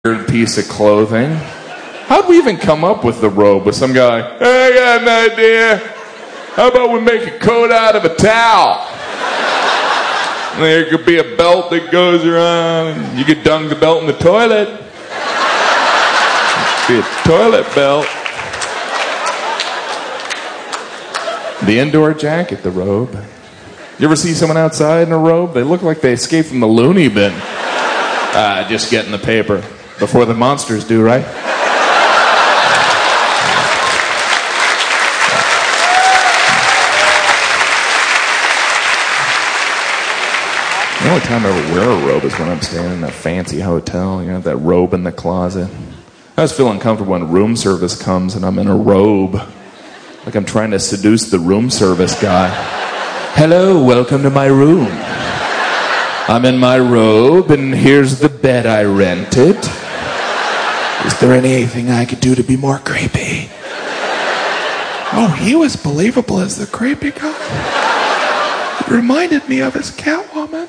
weird piece of clothing. How'd we even come up with the robe? With some guy, hey, I got an idea. How about we make a coat out of a towel? And there could be a belt that goes around, and you could dunk the belt in the toilet. Be a toilet belt. The indoor jacket, the robe. You ever see someone outside in a robe? They look like they escaped from the loony bin. Just getting the paper before the monsters do, right? The only time I ever wear a robe is when I'm staying in a fancy hotel. You know, that robe in the closet. I always feel uncomfortable when room service comes and I'm in a robe. Like I'm trying to seduce the room service guy. Hello, welcome to my room. I'm in my robe and here's the bed I rented. Is there anything I could do to be more creepy? Oh, he was believable as the creepy guy. It reminded me of his Catwoman.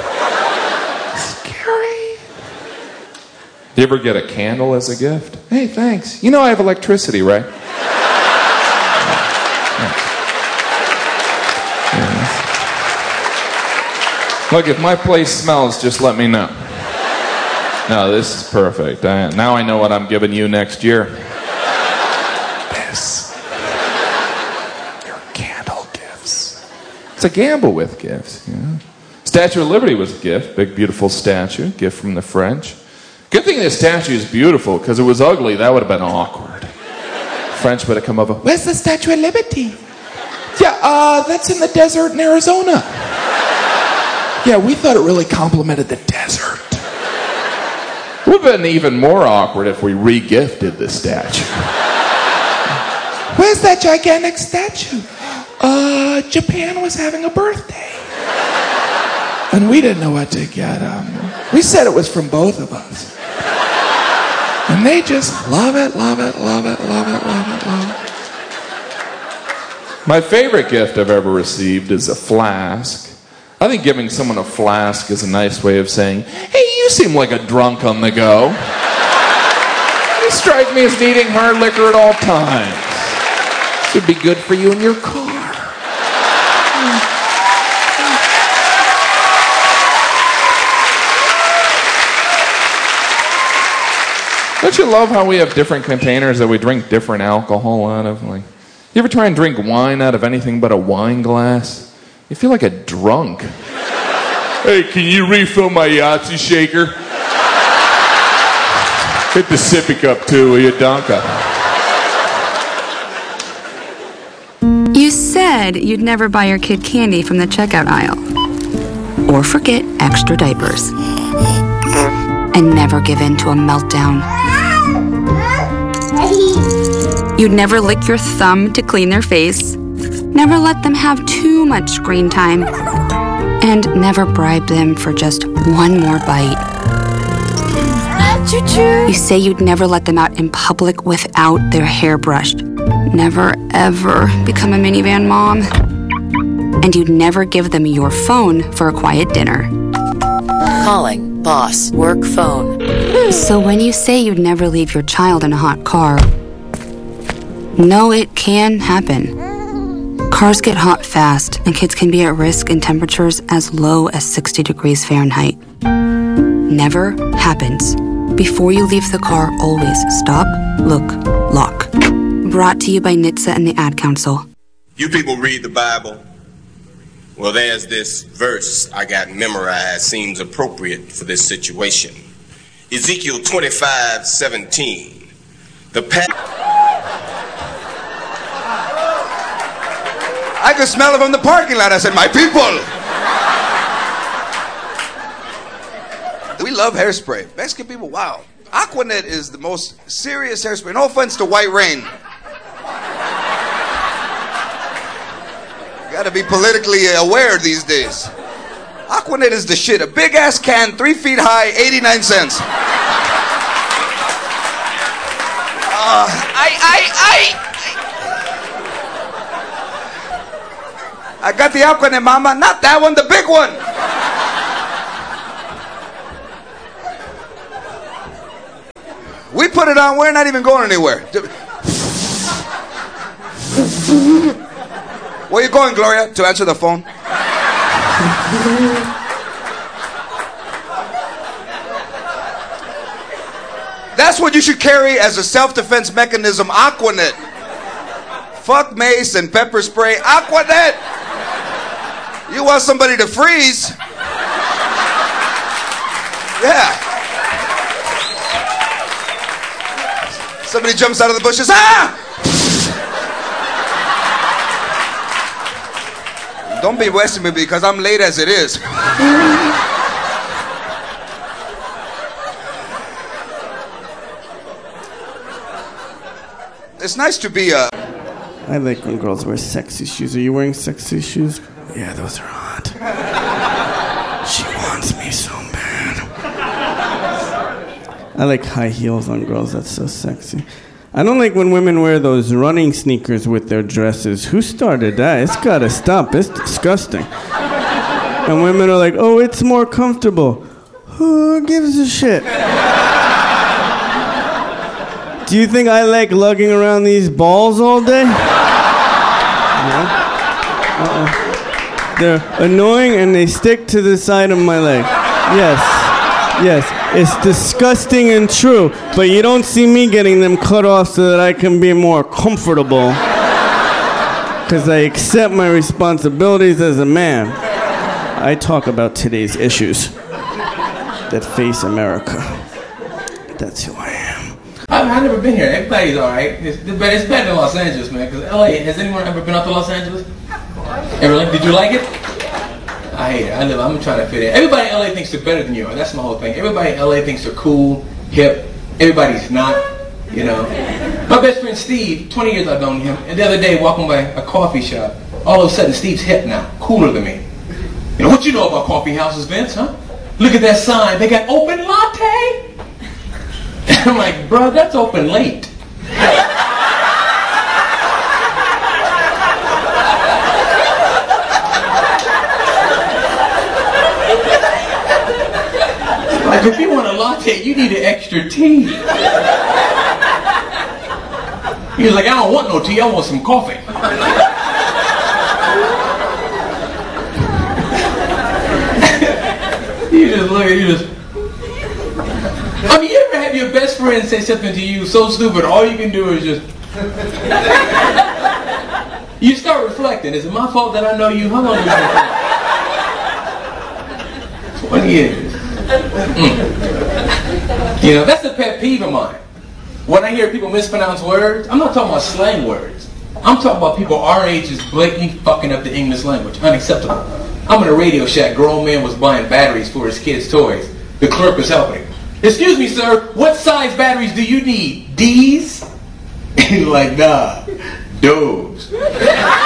Scary. You ever get a candle as a gift? Hey, thanks. You know I have electricity, right? Look, if my place smells, just let me know. No, this is perfect. Now I know what I'm giving you next year. This. Your candle gifts. It's a gamble with gifts, you know. Statue of Liberty was a gift. Big, beautiful statue. Gift from the French. Good thing this statue is beautiful, because it was ugly, that would have been awkward. French would have come over. Where's the Statue of Liberty? Yeah, that's in the desert in Arizona. Yeah, we thought it really complimented the desert. It would have been even more awkward if we re-gifted the statue. Where's that gigantic statue? Japan was having a birthday. And we didn't know what to get. We said it was from both of us. And they just love it, love it, love it, love it, love it, love it. My favorite gift I've ever received is a flask. I think giving someone a flask is a nice way of saying, hey, you seem like a drunk on the go. You strike me as needing hard liquor at all times. Should be good for you in your car. Don't you love how we have different containers that we drink different alcohol out of? Like, you ever try and drink wine out of anything but a wine glass? You feel like a drunk. Hey, can you refill my Yahtzee shaker? Hit the sippy cup too, will you, Donka? You said you'd never buy your kid candy from the checkout aisle. Or forget extra diapers. And never give in to a meltdown. You'd never lick your thumb to clean their face. Never let them have too much screen time. And never bribe them for just one more bite. You say you'd never let them out in public without their hair brushed. Never, ever become a minivan mom. And you'd never give them your phone for a quiet dinner. Calling boss work phone. So when you say you'd never leave your child in a hot car, no, it can happen. Cars get hot fast, and kids can be at risk in temperatures as low as 60 degrees Fahrenheit. Never happens. Before you leave the car, always stop, look, lock. Brought to you by NHTSA and the Ad Council. You people read the Bible? Well, there's this verse I got memorized, seems appropriate for this situation. Ezekiel 25:17. I could smell it from the parking lot. I said, my people. We love hairspray. Mexican people, wow. Aquanet is the most serious hairspray. No offense to White Rain. You gotta be politically aware these days. Aquanet is the shit. A big ass can, 3 feet high, 89 cents. I got the Aquanet, mama. Not that one, the big one. put it on. We're not even going anywhere. Where you going, Gloria? To answer the phone? That's what you should carry as a self-defense mechanism, Aquanet. Fuck mace and pepper spray, Aquanet! You want somebody to freeze? Yeah. Somebody jumps out of the bushes, ah! Don't be wasting me because I'm late as it is. It's nice to be a... I like when girls wear sexy shoes. Are you wearing sexy shoes? Yeah, those are hot. She wants me so bad. I like high heels on girls. That's so sexy. I don't like when women wear those running sneakers with their dresses. Who started that? It's gotta stop. It's disgusting. And women are like, oh, it's more comfortable. Who gives a shit? Do you think I like lugging around these balls all day? No? They're annoying and they stick to the side of my leg. Yes, it's disgusting and true, but you don't see me getting them cut off so that I can be more comfortable. Because I accept my responsibilities as a man. I talk about today's issues that face America. That's who I am. I've never been here. Everybody's alright. It's better than Los Angeles, man. Because LA, has anyone ever been out to Los Angeles? Ever? Did you like it? I hate it. I'm trying to fit in. Everybody in LA thinks they're better than you. That's my whole thing. Everybody in LA thinks they're cool, hip. Everybody's not, you know. My best friend Steve, 20 years I've known him, and the other day walking by a coffee shop, all of a sudden Steve's hip now, cooler than me. You know, what you know about coffee houses, Vince, huh? Look at that sign. They got open latte. I'm like, bro, that's open late. Like, if you want a latte, you need an extra tea. He was like, I don't want no tea, I want some coffee. You just look at you. I mean, you ever have your best friend say something to you so stupid, all you can do is just... You start reflecting. Is it my fault that I know you? How long have you been 20 years. You know, that's a pet peeve of mine. When I hear people mispronounce words, I'm not talking about slang words. I'm talking about people our age is blatantly fucking up the English language. Unacceptable. I'm in a Radio Shack. Grown man was buying batteries for his kids' toys. The clerk was helping him. Excuse me, sir, what size batteries do you need? D's? He's like, nah, those.